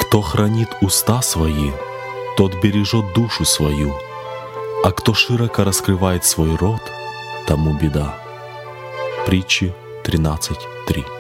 Кто хранит уста свои, тот бережет душу свою, а кто широко раскрывает свой рот, тому беда. Притчи 13:3.